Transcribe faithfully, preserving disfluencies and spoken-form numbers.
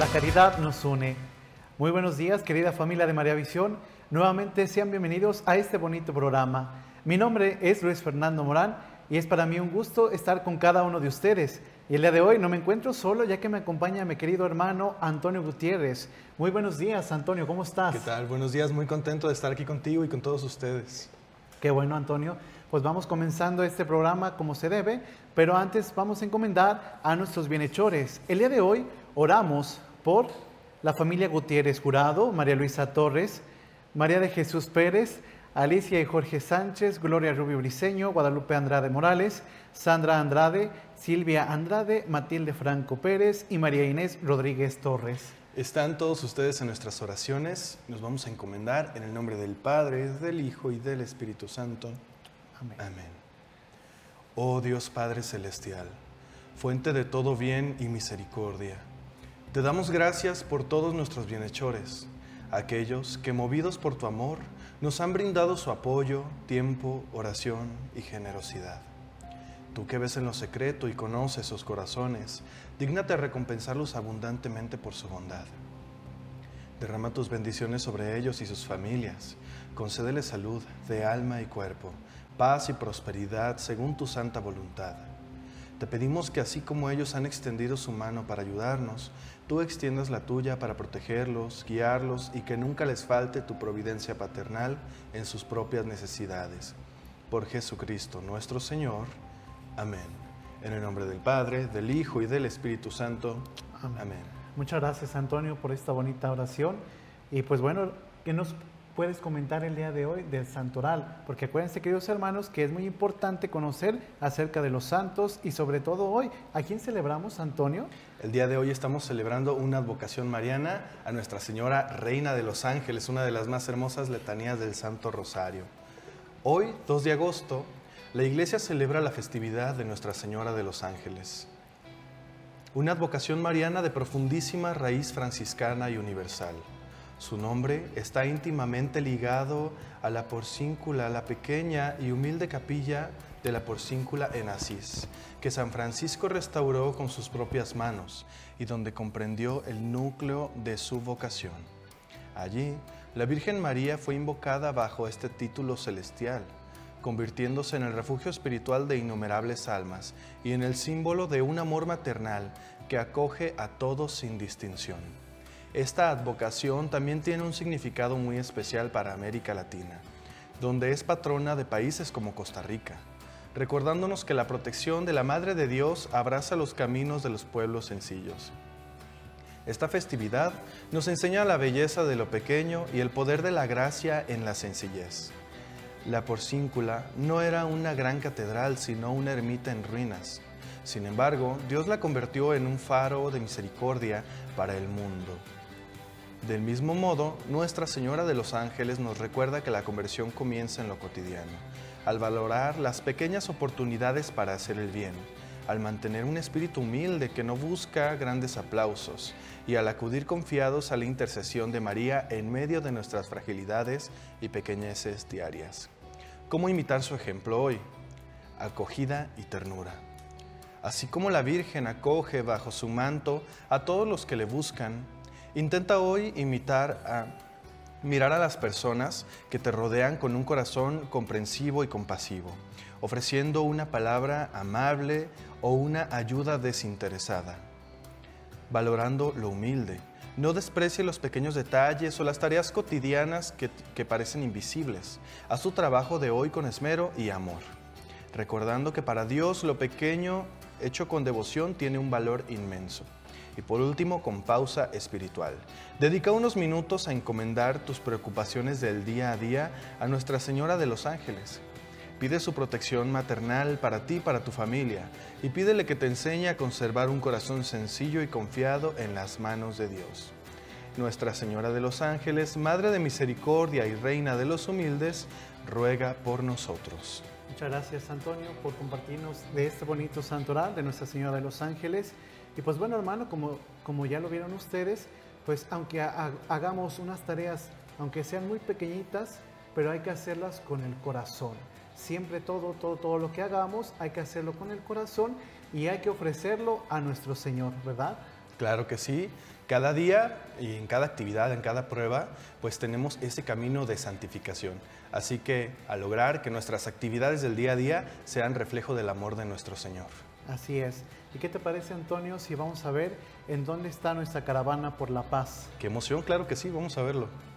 La caridad nos une. Muy buenos días, querida familia de María Visión. Nuevamente sean bienvenidos a este bonito programa. Mi nombre es Luis Fernando Morán y es para mí un gusto estar con cada uno de ustedes. Y el día de hoy no me encuentro solo, ya que me acompaña mi querido hermano Antonio Gutiérrez. Muy buenos días, Antonio, ¿cómo estás? ¿Qué tal? Buenos días, muy contento de estar aquí contigo y con todos ustedes. Qué bueno, Antonio. Pues vamos comenzando este programa como se debe, pero antes vamos a encomendar a nuestros bienhechores. El día de hoy oramos por la familia Gutiérrez Jurado, María Luisa Torres, María de Jesús Pérez, Alicia y Jorge Sánchez, Gloria Rubio Briceño, Guadalupe Andrade Morales, Sandra Andrade, Silvia Andrade, Matilde Franco Pérez y María Inés Rodríguez Torres. Están todos ustedes en nuestras oraciones. Nos vamos a encomendar en el nombre del Padre, del Hijo y del Espíritu Santo. Amén. Amén. Oh Dios Padre Celestial, fuente de todo bien y misericordia, te damos gracias por todos nuestros bienhechores, aquellos que, movidos por tu amor, nos han brindado su apoyo, tiempo, oración y generosidad. Tú que ves en lo secreto y conoces sus corazones, dígnate a recompensarlos abundantemente por su bondad. Derrama tus bendiciones sobre ellos y sus familias. Concédeles salud de alma y cuerpo, paz y prosperidad según tu santa voluntad. Te pedimos que así como ellos han extendido su mano para ayudarnos, tú extiendas la tuya para protegerlos, guiarlos y que nunca les falte tu providencia paternal en sus propias necesidades. Por Jesucristo nuestro Señor. Amén. En el nombre del Padre, del Hijo y del Espíritu Santo. Amén. Amén. Muchas gracias, Antonio, por esta bonita oración. Y pues bueno, ¿qué nos puedes comentar el día de hoy del santoral? Porque acuérdense, queridos hermanos, que es muy importante conocer acerca de los santos y sobre todo hoy. ¿A quién celebramos, Antonio? El día de hoy estamos celebrando una advocación mariana a Nuestra Señora Reina de los Ángeles, una de las más hermosas letanías del Santo Rosario. Hoy, dos de agosto, la Iglesia celebra la festividad de Nuestra Señora de los Ángeles, una advocación mariana de profundísima raíz franciscana y universal. Su nombre está íntimamente ligado a la Porcíncula, la pequeña y humilde capilla de la Porcíncula en Asís, que San Francisco restauró con sus propias manos y donde comprendió el núcleo de su vocación. Allí, la Virgen María fue invocada bajo este título celestial, convirtiéndose en el refugio espiritual de innumerables almas y en el símbolo de un amor maternal que acoge a todos sin distinción. Esta advocación también tiene un significado muy especial para América Latina, donde es patrona de países como Costa Rica, recordándonos que la protección de la Madre de Dios abraza los caminos de los pueblos sencillos. Esta festividad nos enseña la belleza de lo pequeño y el poder de la gracia en la sencillez. La Porcíncula no era una gran catedral, sino una ermita en ruinas. Sin embargo, Dios la convirtió en un faro de misericordia para el mundo. Del mismo modo, Nuestra Señora de los Ángeles nos recuerda que la conversión comienza en lo cotidiano, al valorar las pequeñas oportunidades para hacer el bien, al mantener un espíritu humilde que no busca grandes aplausos y al acudir confiados a la intercesión de María en medio de nuestras fragilidades y pequeñeces diarias. ¿Cómo imitar su ejemplo hoy? Acogida y ternura. Así como la Virgen acoge bajo su manto a todos los que le buscan, intenta hoy imitar a mirar a las personas que te rodean con un corazón comprensivo y compasivo, ofreciendo una palabra amable o una ayuda desinteresada. Valorando lo humilde, no desprecie los pequeños detalles o las tareas cotidianas que, que parecen invisibles. Haz tu trabajo de hoy con esmero y amor, recordando que para Dios lo pequeño hecho con devoción tiene un valor inmenso. Y por último, con pausa espiritual. Dedica unos minutos a encomendar tus preocupaciones del día a día a Nuestra Señora de los Ángeles. Pide su protección maternal para ti y para tu familia y pídele que te enseñe a conservar un corazón sencillo y confiado en las manos de Dios. Nuestra Señora de los Ángeles, Madre de Misericordia y Reina de los Humildes, ruega por nosotros. Muchas gracias, Antonio, por compartirnos de este bonito santoral de Nuestra Señora de los Ángeles. Y pues bueno, hermano, como, como ya lo vieron ustedes, pues aunque ha, hagamos unas tareas, aunque sean muy pequeñitas, pero hay que hacerlas con el corazón. Siempre todo, todo, todo lo que hagamos hay que hacerlo con el corazón y hay que ofrecerlo a nuestro Señor, ¿verdad? Claro que sí. Cada día y en cada actividad, en cada prueba, pues tenemos ese camino de santificación. Así que a lograr que nuestras actividades del día a día sean reflejo del amor de nuestro Señor. Así es. ¿Y qué te parece, Antonio, si vamos a ver en dónde está nuestra caravana por la paz? ¡Qué emoción! Claro que sí, vamos a verlo.